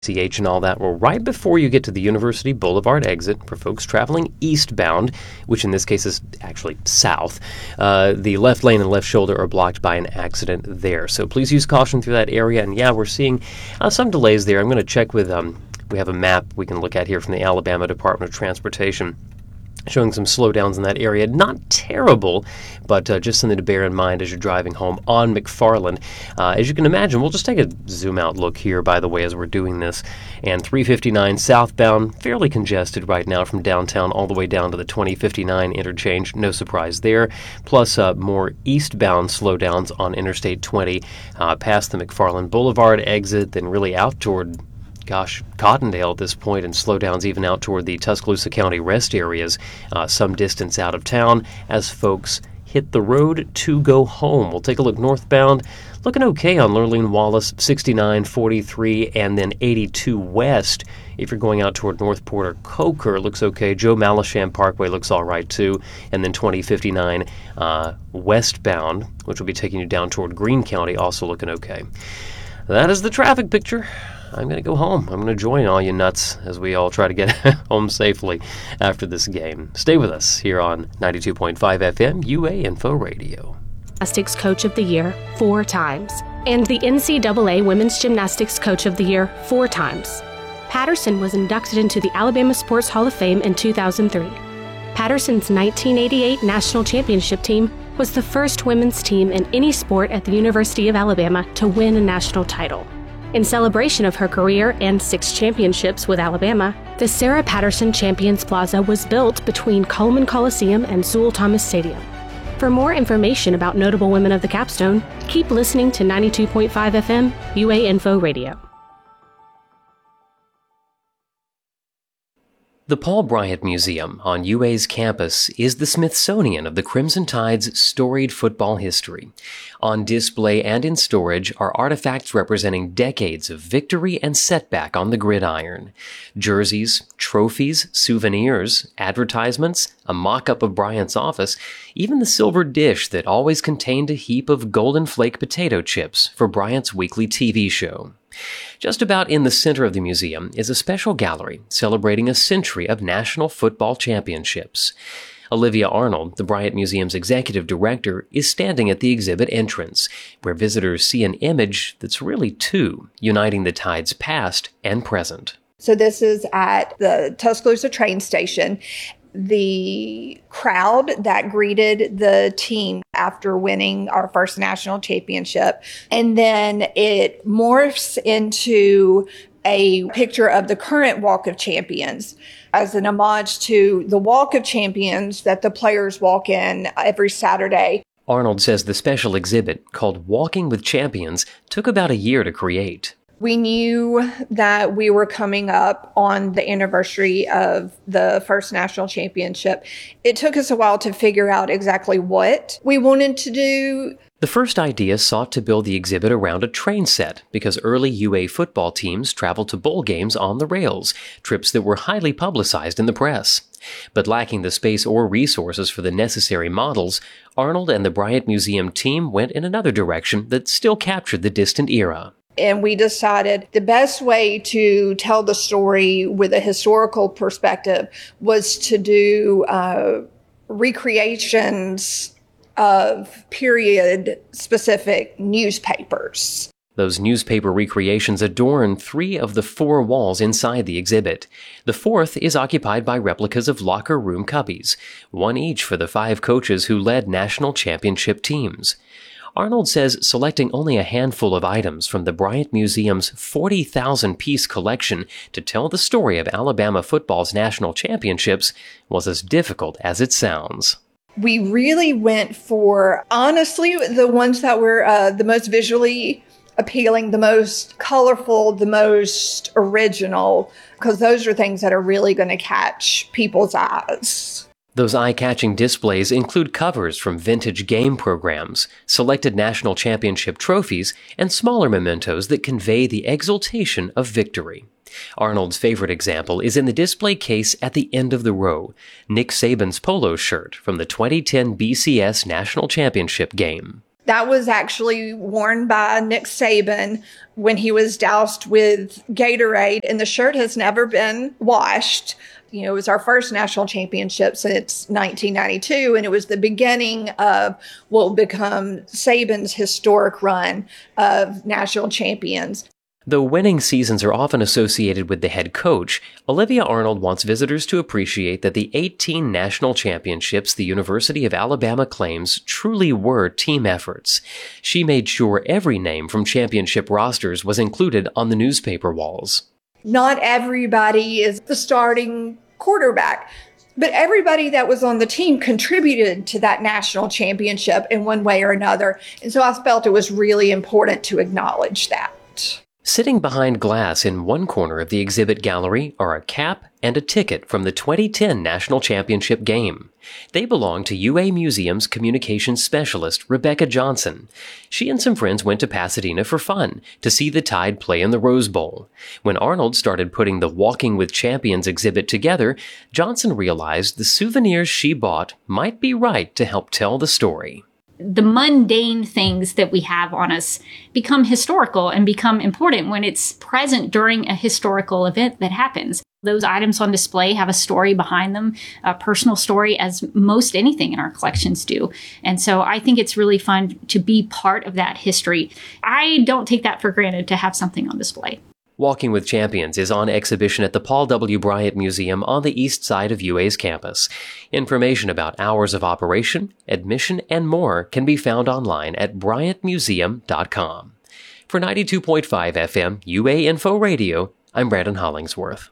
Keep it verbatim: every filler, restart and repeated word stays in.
C H and all that. Well, right before you get to the University Boulevard exit for folks traveling eastbound, which in this case is actually south, uh, the left lane and left shoulder are blocked by an accident there. So please use caution through that area. And yeah, we're seeing uh, some delays there. I'm going to check with, um, we have a map we can look at here from the Alabama Department of Transportation, showing some slowdowns in that area. Not terrible, but uh, just something to bear in mind as you're driving home on McFarland. Uh, as you can imagine, we'll just take a zoom-out look here, by the way, as we're doing this. And three fifty-nine southbound, fairly congested right now from downtown all the way down to the twenty fifty-nine interchange. No surprise there. Plus, uh, more eastbound slowdowns on Interstate twenty uh, past the McFarland Boulevard exit, then really out toward Gosh, Cottondale at this point, and slowdowns even out toward the Tuscaloosa County rest areas, uh, some distance out of town as folks hit the road to go home. We'll take a look northbound. Looking okay on Lurleen Wallace, sixty-nine, forty-three, and then eighty-two west. If you're going out toward Northport or Coker, looks okay. Joe Malisham Parkway looks all right too. And then twenty fifty-nine uh, westbound, which will be taking you down toward Greene County, also looking okay. That is the traffic picture. I'm going to go home. I'm going to join all you nuts as we all try to get home safely after this game. Stay with us here on ninety-two point five F M, U A Info Radio. Gymnastics Coach of the Year four times, and the N C double A Women's Gymnastics Coach of the Year four times. Patterson was inducted into the Alabama Sports Hall of Fame in two thousand three. Patterson's nineteen eighty-eight National Championship team was the first women's team in any sport at the University of Alabama to win a national title. In celebration of her career and six championships with Alabama, the Sarah Patterson Champions Plaza was built between Coleman Coliseum and Sewell Thomas Stadium. For more information about notable women of the capstone, keep listening to ninety-two point five F M, U A Info Radio. The Paul Bryant Museum on U A's campus is the Smithsonian of the Crimson Tide's storied football history. On display and in storage are artifacts representing decades of victory and setback on the gridiron. Jerseys, trophies, souvenirs, advertisements, a mock-up of Bryant's office, even the silver dish that always contained a heap of Golden Flake potato chips for Bryant's weekly T V show. Just about in the center of the museum is a special gallery celebrating a century of national football championships. Olivia Arnold, the Bryant Museum's executive director, is standing at the exhibit entrance, where visitors see an image that's really two, uniting the Tide's past and present. So this is at the Tuscaloosa train station. The crowd that greeted the team after winning our first national championship. And then it morphs into a picture of the current Walk of Champions as an homage to the Walk of Champions that the players walk in every Saturday. Arnold says the special exhibit, called Walking with Champions, took about a year to create. We knew that we were coming up on the anniversary of the first national championship. It took us a while to figure out exactly what we wanted to do. The first idea sought to build the exhibit around a train set because early U A football teams traveled to bowl games on the rails, trips that were highly publicized in the press. But lacking the space or resources for the necessary models, Arnold and the Bryant Museum team went in another direction that still captured the distant era. And we decided the best way to tell the story with a historical perspective was to do uh, recreations of period-specific newspapers. Those newspaper recreations adorn three of the four walls inside the exhibit. The fourth is occupied by replicas of locker room cubbies, one each for the five coaches who led national championship teams. Arnold says selecting only a handful of items from the Bryant Museum's forty thousand piece collection to tell the story of Alabama football's national championships was as difficult as it sounds. We really went for, honestly, the ones that were uh, the most visually appealing, the most colorful, the most original, because those are things that are really going to catch people's eyes. Those eye-catching displays include covers from vintage game programs, selected national championship trophies, and smaller mementos that convey the exultation of victory. Arnold's favorite example is in the display case at the end of the row, Nick Saban's polo shirt from the twenty ten B C S National Championship game. That was actually worn by Nick Saban when he was doused with Gatorade, and the shirt has never been washed. You know, it was our first national championship since nineteen ninety-two, and it was the beginning of what will become Saban's historic run of national champions. Though winning seasons are often associated with the head coach, Olivia Arnold wants visitors to appreciate that the eighteen national championships the University of Alabama claims truly were team efforts. She made sure every name from championship rosters was included on the newspaper walls. Not everybody is the starting quarterback, but everybody that was on the team contributed to that national championship in one way or another. And so I felt it was really important to acknowledge that. Sitting behind glass in one corner of the exhibit gallery are a cap and a ticket from the twenty ten National Championship game. They belong to U A Museum's communications specialist, Rebecca Johnson. She and some friends went to Pasadena for fun to see the Tide play in the Rose Bowl. When Arnold started putting the Walking with Champions exhibit together, Johnson realized the souvenirs she bought might be right to help tell the story. The mundane things that we have on us become historical and become important when it's present during a historical event that happens. Those items on display have a story behind them, a personal story, as most anything in our collections do. And so I think it's really fun to be part of that history. I don't take that for granted to have something on display. Walking with Champions is on exhibition at the Paul W. Bryant Museum on the east side of U A's campus. Information about hours of operation, admission, and more can be found online at bryant museum dot com. For ninety-two point five F M U A Info Radio, I'm Brandon Hollingsworth.